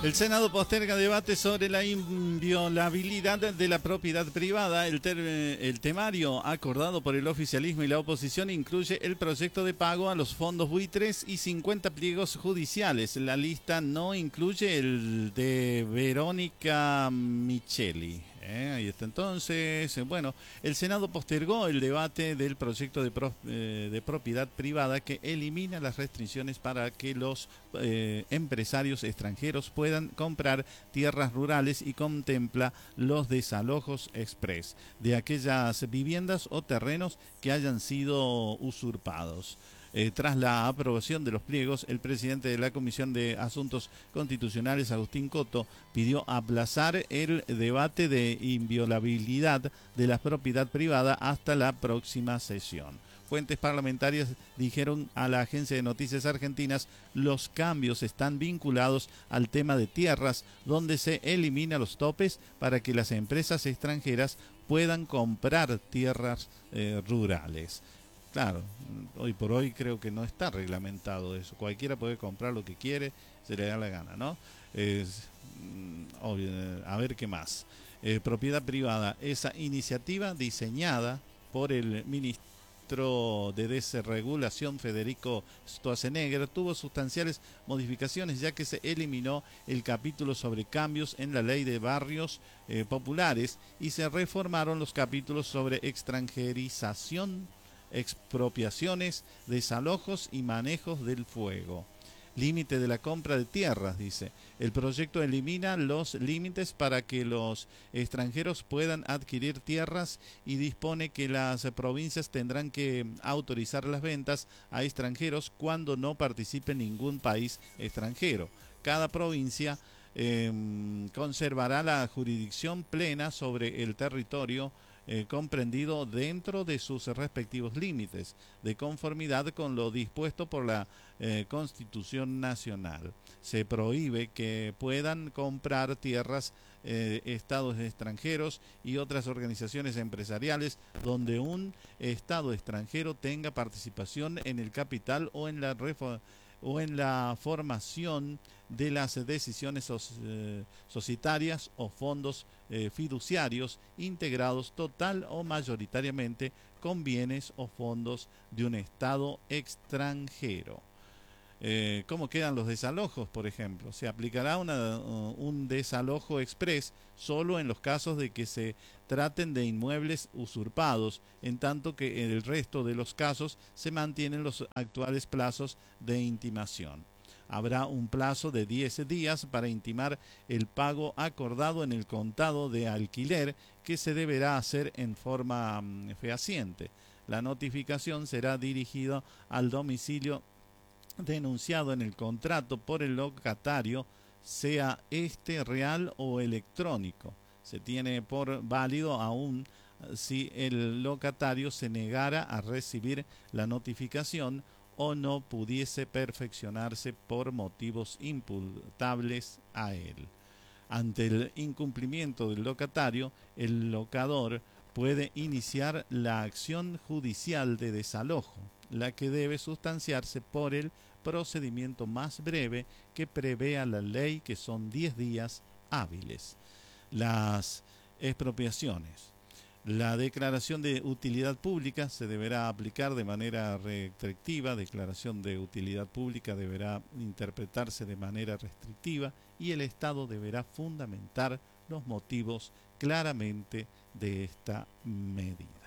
El Senado posterga debate sobre la inviolabilidad de la propiedad privada. El temario acordado por el oficialismo y la oposición incluye el proyecto de pago a los fondos buitres y 50 pliegos judiciales. La lista no incluye el de Verónica Micheli. Ahí está entonces. Bueno, el Senado postergó el debate del proyecto de propiedad privada que elimina las restricciones para que los empresarios extranjeros puedan comprar tierras rurales y contempla los desalojos express de aquellas viviendas o terrenos que hayan sido usurpados. Tras la aprobación de los pliegos, el presidente de la Comisión de Asuntos Constitucionales, Agustín Coto, pidió aplazar el debate de inviolabilidad de la propiedad privada hasta la próxima sesión. Fuentes parlamentarias dijeron a la agencia de noticias argentinas los cambios están vinculados al tema de tierras, donde se eliminan los topes para que las empresas extranjeras puedan comprar tierras rurales. Claro, hoy por hoy creo que no está reglamentado eso. Cualquiera puede comprar lo que quiere, se le da la gana, ¿no? A ver qué más. Propiedad privada, esa iniciativa diseñada por el ministro de Desregulación Federico Sturzenegger tuvo sustanciales modificaciones, ya que se eliminó el capítulo sobre cambios en la ley de barrios populares y se reformaron los capítulos sobre extranjerización, expropiaciones, desalojos y manejos del fuego. Límite de la compra de tierras, dice. El proyecto elimina los límites para que los extranjeros puedan adquirir tierras y dispone que las provincias tendrán que autorizar las ventas a extranjeros cuando no participe ningún país extranjero. Cada provincia conservará la jurisdicción plena sobre el territorio comprendido dentro de sus respectivos límites, de conformidad con lo dispuesto por la Constitución Nacional. Se prohíbe que puedan comprar tierras estados extranjeros y otras organizaciones empresariales donde un estado extranjero tenga participación en el capital o en la formación de las decisiones societarias o fondos fiduciarios integrados total o mayoritariamente con bienes o fondos de un Estado extranjero. ¿Cómo quedan los desalojos, por ejemplo? Se aplicará un desalojo express solo en los casos de que se traten de inmuebles usurpados, en tanto que en el resto de los casos se mantienen los actuales plazos de intimación. Habrá un plazo de 10 días para intimar el pago acordado en el contado de alquiler, que se deberá hacer en forma fehaciente. La notificación será dirigida al domicilio denunciado en el contrato por el locatario, sea este real o electrónico. Se tiene por válido aún si el locatario se negara a recibir la notificación o no pudiese perfeccionarse por motivos imputables a él. Ante el incumplimiento del locatario, el locador puede iniciar la acción judicial de desalojo, la que debe sustanciarse por el procedimiento más breve que prevea la ley, que son 10 días hábiles. Las expropiaciones. La declaración de utilidad pública se deberá aplicar de manera restrictiva. Declaración de utilidad pública deberá interpretarse de manera restrictiva y el Estado deberá fundamentar los motivos claramente de esta medida.